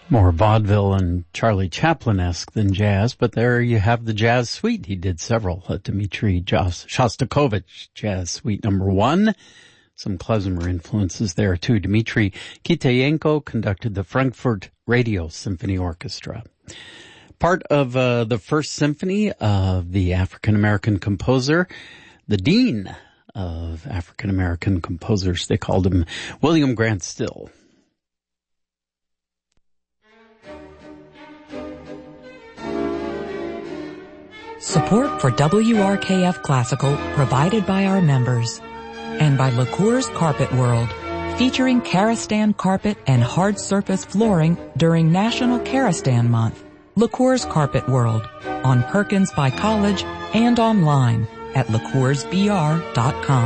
More vaudeville and Charlie Chaplin-esque than jazz, but there you have the jazz suite. He did several. Dmitri Shostakovich, Jazz Suite No. 1. Some klezmer influences there too. Dmitri Kitayenko conducted the Frankfurt Radio Symphony Orchestra. Part of the first symphony of the African-American composer, the dean of African-American composers, they called him William Grant Still. Support for WRKF Classical provided by our members and by LaCour's Carpet World, featuring Karastan carpet and hard surface flooring during National Karastan Month. LaCour's Carpet World on Perkins by College and online at lacoursbr.com.